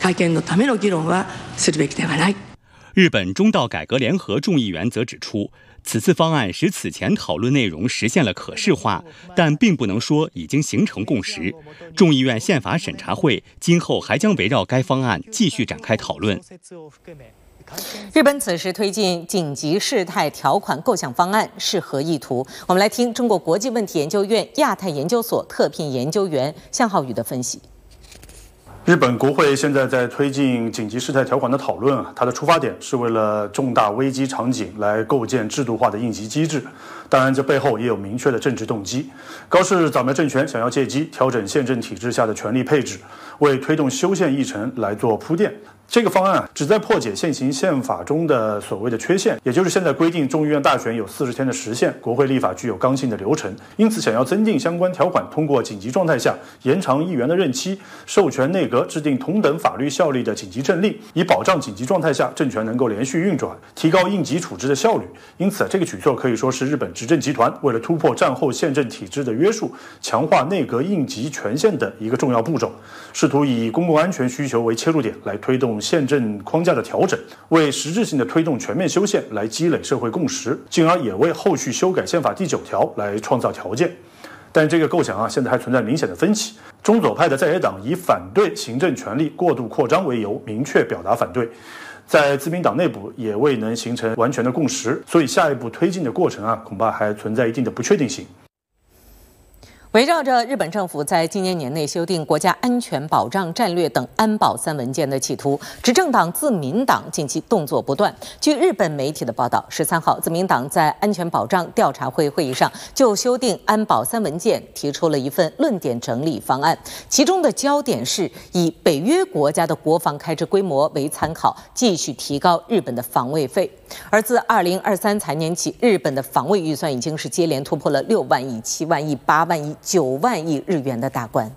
改憲のための議論はするべきではない。 日本中道改革联合众议员则指出，此次方案使此前讨论内容实现了可视化，但并不能说已经形成共识。众议院宪法审查会今后还将围绕该方案继续展开讨论。 日本此时推进紧急事态条款构想方案是何意图？我们来听中国国际问题研究院亚太研究所特聘研究员向浩宇的分析。 日本国会现在在推进紧急事态条款的讨论它的出发点是为了重大危机场景来构建制度化的应急机制。当然，这背后也有明确的政治动机。高市早苗政权想要借机调整宪政体制下的权力配置，为推动修宪议程来做铺垫。这个方案旨在破解现行宪法中的所谓的缺陷，也就是现在规定众议院大选有40天的时限，国会立法具有刚性的流程，因此想要增订相关条款，通过紧急状态下延长议员的任期，授权内阁制定同等法律效力的紧急政令，以保障紧急状态下政权能够连续运转，提高应急处置的效率。因此，这个举措可以说是日本执政集团为了突破战后宪政体制的约束，强化内阁应急权限的一个重要步骤，试图以公共安全需求为切入点来推动宪政框架的调整，为实质性的推动全面修宪来积累社会共识，进而也为后续修改宪法第9条来创造条件。但这个构想现在还存在明显的分歧。中左派的在野党以反对行政权力过度扩张为由，明确表达反对。在自民党内部也未能形成完全的共识，所以下一步推进的过程恐怕还存在一定的不确定性。 围绕着日本政府在今年年内修订国家安全保障战略等安保3文件的企图，执政党自民党近期动作不断。据日本媒体的报道，13号自民党在安全保障调查会会议上就修订安保3文件提出了一份论点整理方案，其中的焦点是以北约国家的国防开支规模为参考，继续提高日本的防卫费。而自2023财年起，日本的防卫预算已经是接连突破了6万亿、7万亿、8万亿、9万亿日元的大关。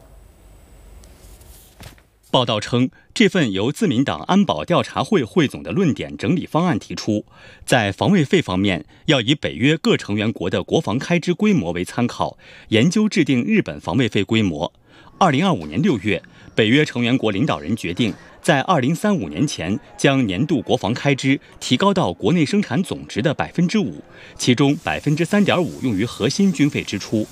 报道称，这份由自民党安保调查会汇总的论点整理方案提出，在防卫费方面要以北约各成员国的国防开支规模为参考，研究制定日本防卫费规模。2025年6月，北约成员国领导人决定，在2035年前将年度国防开支提高到国内生产总值的5%，其中3.5%用于核心军费支出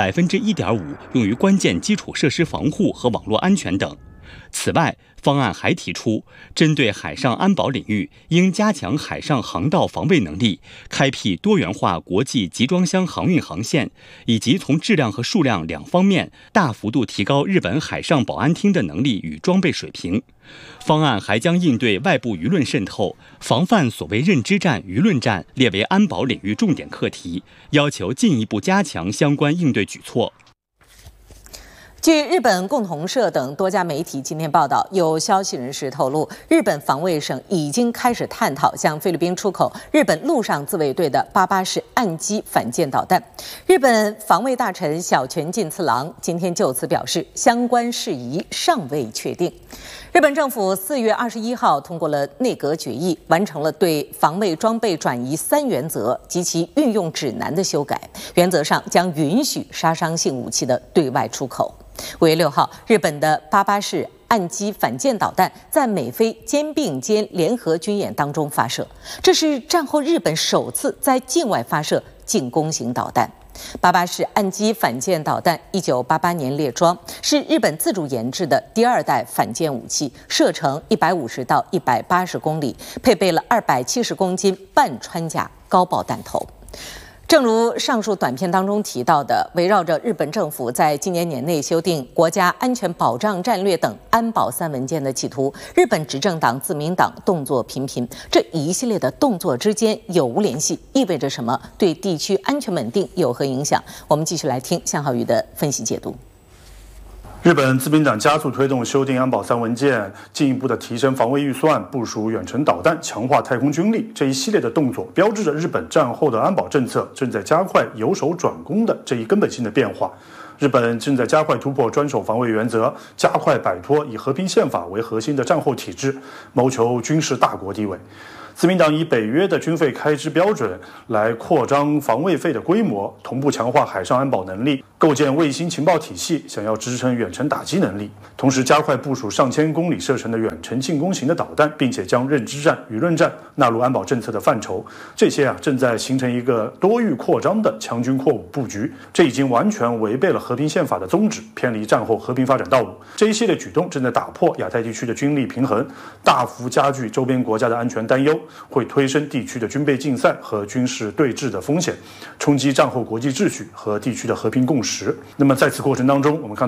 ，1.5%用于关键基础设施防护和网络安全等。此外，方案还提出，针对海上安保领域，应加强海上航道防卫能力，开辟多元化国际集装箱航运航线，以及从质量和数量2方面大幅度提高日本海上保安厅的能力与装备水平。方案还将应对外部舆论渗透、防范所谓认知战、舆论战列为安保领域重点课题，要求进一步加强相关应对举措。 据日本共同社等多家媒体今天报道，有消息人士透露，日本防卫省已经开始探讨向菲律宾出口日本陆上自卫队的88式岸基反舰导弹。日本防卫大臣小泉进次郎今天就此表示，相关事宜尚未确定。日本政府4月21号通过了内阁决议，完成了对防卫装备转移3原则及其运用指南的修改，原则上将允许杀伤性武器的对外出口。5月6号，日本的88式岸基反舰导弹在美菲肩并肩联合军演当中发射，这是战后日本首次在境外发射进攻型导弹。88式岸基反舰导弹1988年列装，是日本自主研制的第2代反舰武器，射程150到180公里，配备了270公斤半穿甲高爆弹头。正如上述短片当中提到的，围绕着日本政府在今年年内修订国家安全保障战略等安保3文件的企图，日本执政党自民党动作频频。这一系列的动作之间有无联系，意味着什么？对地区安全稳定有何影响？我们继续来听向浩宇的分析解读。 日本自民党加速推动修订安保3文件，进一步的提升防卫预算，部署远程导弹，强化太空军力，这一系列的动作标志着日本战后的安保政策正在加快由守转攻的这一根本性的变化。日本正在加快突破专守防卫原则，加快摆脱以和平宪法为核心的战后体制，谋求军事大国地位。 自民党以北约的军费开支标准来扩张防卫费的规模，同步强化海上安保能力，构建卫星情报体系，想要支撑远程打击能力，同时加快部署上千公里射程的远程进攻型的导弹，并且将认知战、舆论战纳入安保政策的范畴。这些正在形成一个多域扩张的强军扩武布局，这已经完全违背了和平宪法的宗旨，偏离战后和平发展道路。这一系列举动正在打破亚太地区的军力平衡，大幅加剧周边国家的安全担忧，会推升地区的军备竞赛和军事对峙的风险，冲击战后国际秩序和地区的和平共识。那么在此过程当中，我们看到